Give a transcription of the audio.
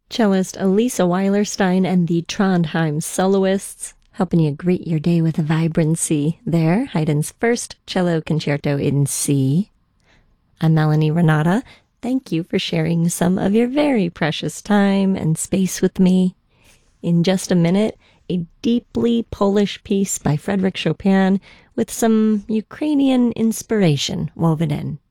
Cellist Elisa Weilerstein and the Trondheim Soloists, helping you greet your day with vibrancy there. Haydn's first cello concerto in C. I'm Melanie Renata. Thank you for sharing some of your very precious time and space with me. In just a minute, a deeply Polish piece by Frédéric Chopin with some Ukrainian inspiration woven in.